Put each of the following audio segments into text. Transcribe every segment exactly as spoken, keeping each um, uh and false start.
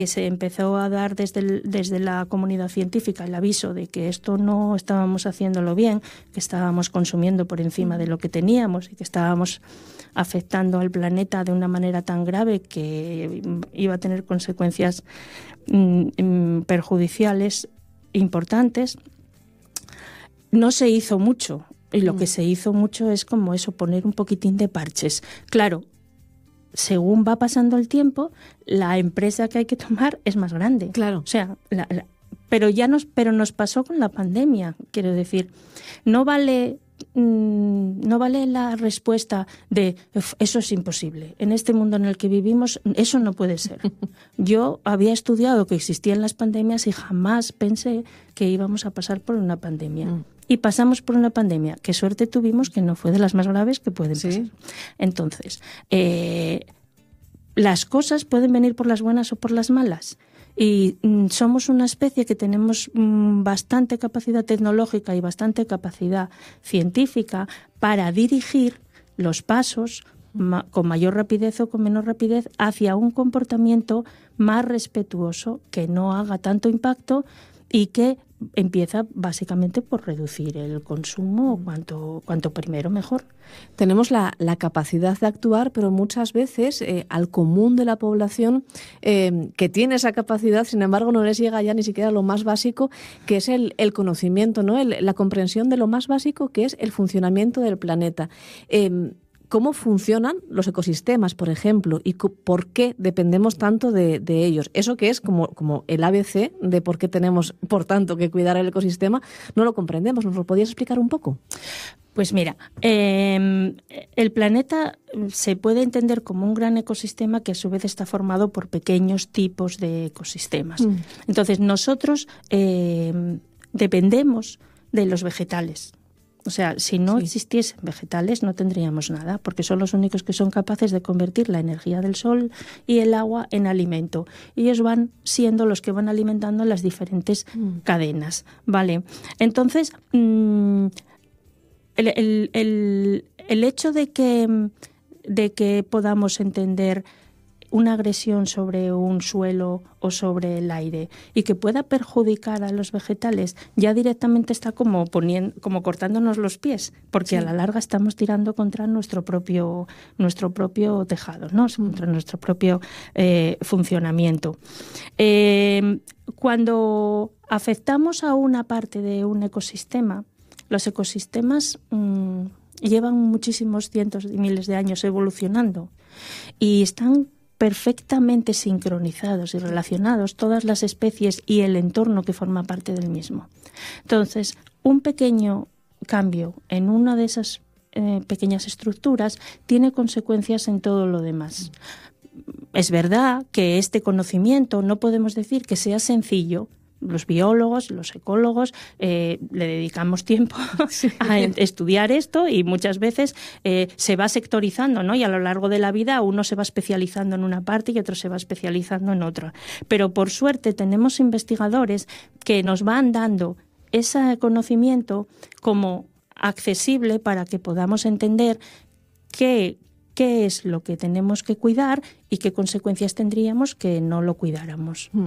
se empezó a dar desde, el, desde la comunidad científica el aviso de que esto no estábamos haciéndolo bien, que estábamos consumiendo por encima de lo que teníamos y que estábamos afectando al planeta de una manera tan grave que iba a tener consecuencias mm, perjudiciales importantes, no se hizo mucho. Y lo que se hizo mucho es como eso, poner un poquitín de parches. Claro, según va pasando el tiempo, la empresa que hay que tomar es más grande. Claro. O sea, la, la, pero ya nos, pero nos pasó con la pandemia. Quiero decir, no vale, mmm, no vale la respuesta de eso es imposible. En este mundo en el que vivimos, eso no puede ser. Yo había estudiado que existían las pandemias y jamás pensé que íbamos a pasar por una pandemia. Mm. Y pasamos por una pandemia. Qué suerte tuvimos, que no fue de las más graves que pueden pasar. Sí. Entonces, eh, las cosas pueden venir por las buenas o por las malas. Y mm, somos una especie que tenemos mm, bastante capacidad tecnológica y bastante capacidad científica para dirigir los pasos ma- con mayor rapidez o con menor rapidez hacia un comportamiento más respetuoso, que no haga tanto impacto y que empieza básicamente por reducir el consumo, cuanto, cuanto primero mejor. Tenemos la, la capacidad de actuar, pero muchas veces eh, al común de la población eh, que tiene esa capacidad, sin embargo, no les llega ya ni siquiera lo más básico, que es el, el conocimiento, ¿no? El, la comprensión de lo más básico, que es el funcionamiento del planeta. Eh, ¿Cómo funcionan los ecosistemas, por ejemplo, y por qué dependemos tanto de, de ellos? Eso que es como, como el A B C de por qué tenemos, por tanto, que cuidar el ecosistema, no lo comprendemos. ¿Nos lo podías explicar un poco? Pues mira, eh, el planeta se puede entender como un gran ecosistema que a su vez está formado por pequeños tipos de ecosistemas. Mm. Entonces, nosotros eh, dependemos de los vegetales. O sea, si no sí. existiesen vegetales no tendríamos nada, porque son los únicos que son capaces de convertir la energía del sol y el agua en alimento. Y ellos van siendo los que van alimentando las diferentes mm. cadenas, ¿vale? Entonces, mmm, el, el, el, el hecho de que, de que podamos entender una agresión sobre un suelo o sobre el aire y que pueda perjudicar a los vegetales, ya directamente está como poniendo, como cortándonos los pies, porque sí. a la larga estamos tirando contra nuestro propio, nuestro propio tejado, ¿no? Contra nuestro propio eh, funcionamiento. Eh, cuando afectamos a una parte de un ecosistema, los ecosistemas mmm, llevan muchísimos cientos y miles de años evolucionando y están perfectamente sincronizados y relacionados todas las especies y el entorno que forma parte del mismo. Entonces, un pequeño cambio en una de esas eh, pequeñas estructuras tiene consecuencias en todo lo demás. Es verdad que este conocimiento no podemos decir que sea sencillo. Los biólogos, los ecólogos, eh, le dedicamos tiempo sí. a estudiar esto y muchas veces eh, se va sectorizando, ¿no? Y a lo largo de la vida uno se va especializando en una parte y otro se va especializando en otra. Pero por suerte tenemos investigadores que nos van dando ese conocimiento como accesible para que podamos entender qué qué es lo que tenemos que cuidar y qué consecuencias tendríamos que no lo cuidáramos. Mm.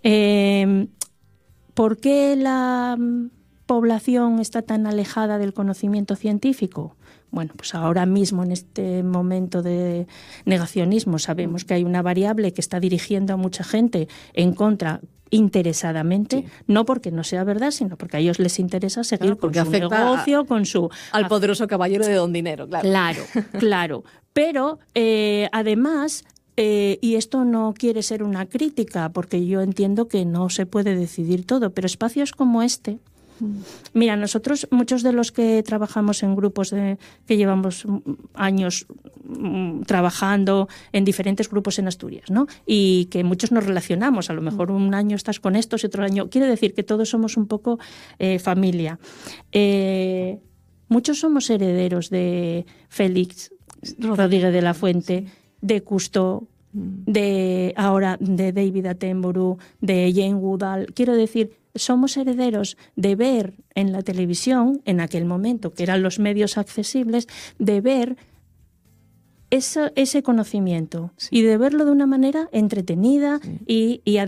Eh, ¿Por qué la población está tan alejada del conocimiento científico? Bueno, pues ahora mismo en este momento de negacionismo sabemos que hay una variable que está dirigiendo a mucha gente en contra interesadamente, sí. no porque no sea verdad, sino porque a ellos les interesa seguir claro, con su negocio, a, con su... al poderoso caballero de don dinero, claro. Claro, claro. Pero eh, además... Eh, y esto no quiere ser una crítica, porque yo entiendo que no se puede decidir todo, pero espacios como este... Mira, nosotros, muchos de los que trabajamos en grupos de, que llevamos años mm, trabajando en diferentes grupos en Asturias, ¿no? Y que muchos nos relacionamos, a lo mejor un año estás con estos y otro año... Quiere decir que todos somos un poco eh, familia. Eh, muchos somos herederos de Félix Rodríguez de la Fuente, de Cousteau, de ahora de David Attenborough, de Jane Goodall. Quiero decir, somos herederos de ver en la televisión, en aquel momento, que eran los medios accesibles, de ver eso, ese conocimiento sí. y de verlo de una manera entretenida sí. y, y